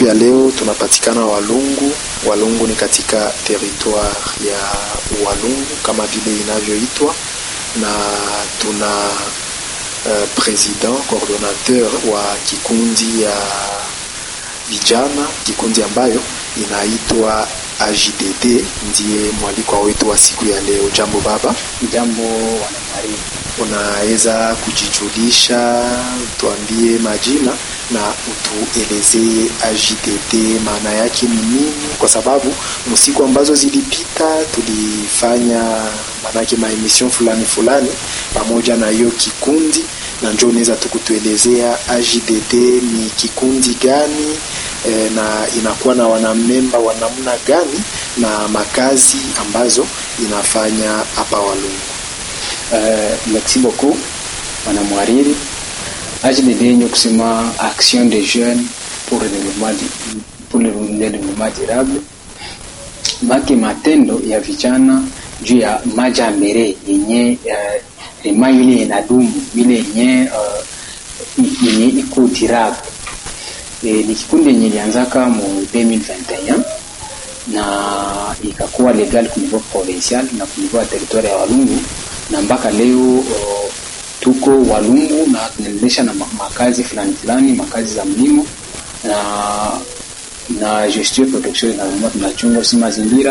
siku ya leo tunapatikana Walungu. Walungu ni katika territoire ya Walungu kama vile inavyoitwa, na tuna president coordinateur wa kikundi ya vijana, kikundi ambayo inaitwa AJDD, ndiye mwalikwa wetu wa siku ya leo. Jambo baba. Jambo wanamari. Unaweza kujijulisha, tuambie majina na utuelezee AJDD maana yake ni nini, kwa sababu msiku ambazo zilipita tulifanya manake maemission fulani pamoja na hiyo kikundi, na njoo unaweza tukutuelezea AJDD ni kikundi gani, na inakuwa na wanamemba wa namna gani na makazi ambazo inafanya hapa Walungu. Merci beaucoup wanamwariri. AJDD ni kusema Action des Jeunes pour le développement durable, maki matendo ya vijana juu ya majambere yenye ile inadumu, ile yenye iko durable. Ni kikundi yenye ilianzaka mu 2021 na ikakuwa legal ku niveau provincial na ku niveau territoire ya Walungu, na mpaka leo tuko Walungu na tunaendesha na makazi fulani, makazi za mlimo na gestion protection na tunachunga si mazingira